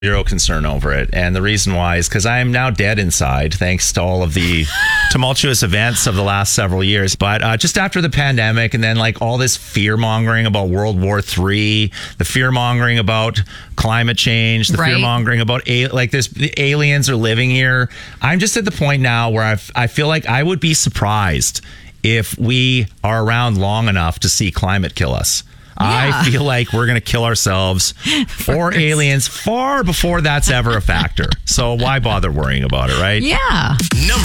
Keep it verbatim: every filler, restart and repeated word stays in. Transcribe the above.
Zero concern over it. And the reason why is because I am now dead inside, thanks to all of the tumultuous events of the last several years. But uh, just after the pandemic, and then like all this fear mongering about World War Three, the fear mongering about climate change, the Right. fear mongering about a- like this, the aliens are living here. I'm just at the point now where I I feel like I would be surprised if we are around long enough to see climate kill us. Yeah. I feel like we're going to kill ourselves or aliens far before that's ever a factor. So why bother worrying about it, right? Yeah. Number